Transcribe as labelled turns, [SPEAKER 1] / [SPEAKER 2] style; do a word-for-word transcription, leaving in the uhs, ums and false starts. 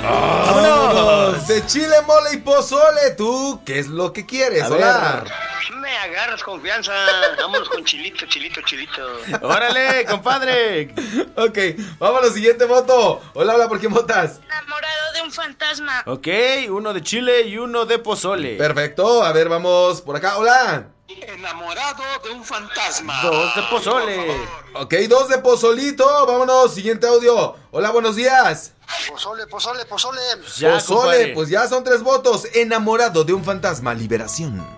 [SPEAKER 1] ¡Vámonos! De chile, mole y pozole, ¿tú qué es lo que quieres?
[SPEAKER 2] A
[SPEAKER 1] Hola.
[SPEAKER 3] Me agarras confianza. Vámonos con chilito, chilito, chilito.
[SPEAKER 2] ¡Órale, compadre!
[SPEAKER 1] Ok, vamos a la siguiente voto. Hola, hola, ¿por qué votas?
[SPEAKER 4] Enamorado de un fantasma.
[SPEAKER 2] Ok, uno de chile y uno de pozole.
[SPEAKER 1] Perfecto, a ver, vamos por acá. Hola.
[SPEAKER 5] Enamorado de un fantasma.
[SPEAKER 2] Dos de pozole.
[SPEAKER 1] Ok, dos de pozolito. Vámonos, siguiente audio. Hola, buenos días.
[SPEAKER 5] Pozole, pozole, pozole.
[SPEAKER 2] Ya,
[SPEAKER 1] pozole,
[SPEAKER 2] compadre.
[SPEAKER 1] pues ya son tres votos. Enamorado de un fantasma, liberación.